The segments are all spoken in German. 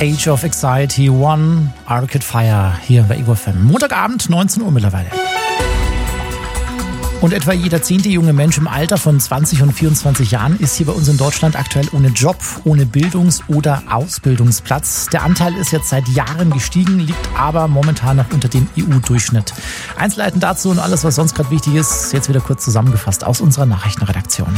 Age of Anxiety 1, Arcade Fire hier bei Ego FM. Montagabend, 19 Uhr mittlerweile. Und etwa jeder 10. junge Mensch im Alter von 20 und 24 Jahren ist hier bei uns in Deutschland aktuell ohne Job, ohne Bildungs- oder Ausbildungsplatz. Der Anteil ist jetzt seit Jahren gestiegen, liegt aber momentan noch unter dem EU-Durchschnitt. Einzelheiten dazu und alles, was sonst gerade wichtig ist, jetzt wieder kurz zusammengefasst aus unserer Nachrichtenredaktion.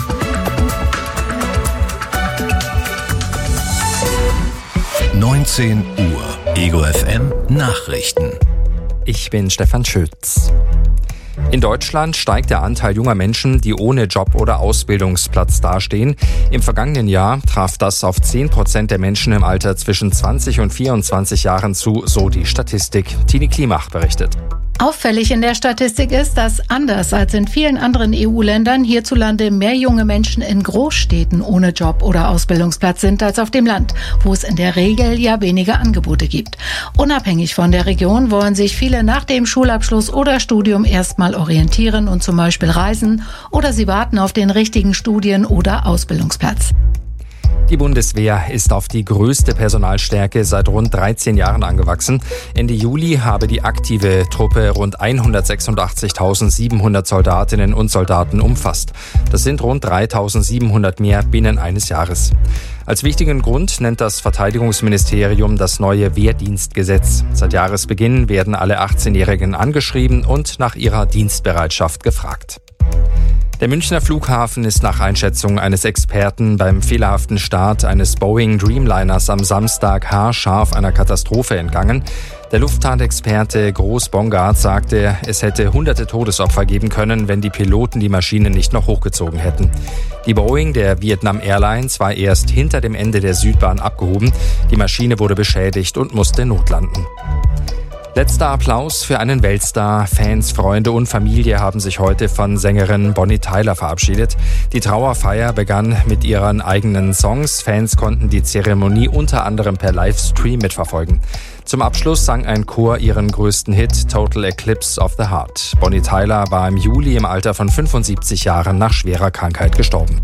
Ego FM Nachrichten. Ich bin Stefan Schütz. In Deutschland steigt der Anteil junger Menschen, die ohne Job oder Ausbildungsplatz dastehen. Im vergangenen Jahr traf das auf 10% der Menschen im Alter zwischen 20 und 24 Jahren zu, so die Statistik. Tini Klimach berichtet. Auffällig in der Statistik ist, dass anders als in vielen anderen EU-Ländern hierzulande mehr junge Menschen in Großstädten ohne Job oder Ausbildungsplatz sind als auf dem Land, wo es in der Regel ja weniger Angebote gibt. Unabhängig von der Region wollen sich viele nach dem Schulabschluss oder Studium erstmal orientieren und zum Beispiel reisen oder sie warten auf den richtigen Studien- oder Ausbildungsplatz. Die Bundeswehr ist auf die größte Personalstärke seit rund 13 Jahren angewachsen. Ende Juli habe die aktive Truppe rund 186.700 Soldatinnen und Soldaten umfasst. Das sind rund 3.700 mehr binnen eines Jahres. Als wichtigen Grund nennt das Verteidigungsministerium das neue Wehrdienstgesetz. Seit Jahresbeginn werden alle 18-Jährigen angeschrieben und nach ihrer Dienstbereitschaft gefragt. Der Münchner Flughafen ist nach Einschätzung eines Experten beim fehlerhaften Start eines Boeing Dreamliners am Samstag haarscharf einer Katastrophe entgangen. Der Luftfahrtexperte Groß Bongard sagte, es hätte hunderte Todesopfer geben können, wenn die Piloten die Maschine nicht noch hochgezogen hätten. Die Boeing der Vietnam Airlines war erst hinter dem Ende der Südbahn abgehoben. Die Maschine wurde beschädigt und musste notlanden. Letzter Applaus für einen Weltstar. Fans, Freunde und Familie haben sich heute von Sängerin Bonnie Tyler verabschiedet. Die Trauerfeier begann mit ihren eigenen Songs. Fans konnten die Zeremonie unter anderem per Livestream mitverfolgen. Zum Abschluss sang ein Chor ihren größten Hit Total Eclipse of the Heart. Bonnie Tyler war im Juli im Alter von 75 Jahren nach schwerer Krankheit gestorben.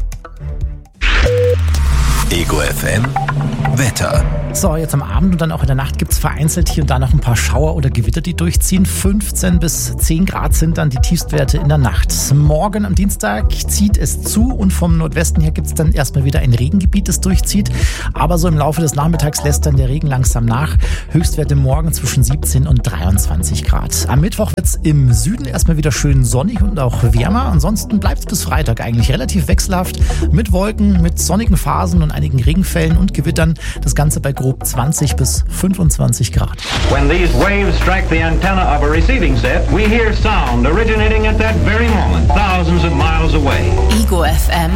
Ego FM Wetter. So, jetzt am Abend und dann auch in der Nacht gibt es vereinzelt hier und da noch ein paar Schauer oder Gewitter, die durchziehen. 15 bis 10 Grad sind dann die Tiefstwerte in der Nacht. Morgen am Dienstag zieht es zu und vom Nordwesten her gibt es dann erstmal wieder ein Regengebiet, das durchzieht. Aber so im Laufe des Nachmittags lässt dann der Regen langsam nach. Höchstwerte morgen zwischen 17 und 23 Grad. Am Mittwoch wird es im Süden erstmal wieder schön sonnig und auch wärmer. Ansonsten bleibt es bis Freitag eigentlich relativ wechselhaft mit Wolken, mit sonnigen Phasen und einigen Regenfällen und Gewittern. Das Ganze bei grob 20 bis 25 Grad. When these waves strike the antenna of a receiving set, we hear sound originating at that very moment, thousands of miles away. Ego FM.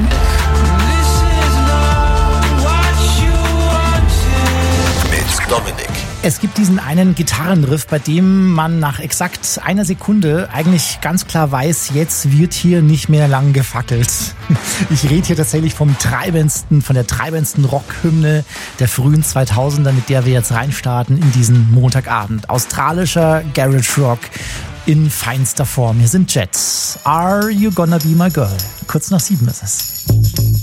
Mit Dominik. Es gibt diesen einen Gitarrenriff, bei dem man nach exakt einer Sekunde eigentlich ganz klar weiß, jetzt wird hier nicht mehr lang gefackelt. Ich rede hier tatsächlich von der treibendsten Rockhymne der frühen 2000er, mit der wir jetzt reinstarten in diesen Montagabend. Australischer Garage Rock in feinster Form. Hier sind Jets. Are You Gonna Be My Girl? Kurz nach 7 ist es.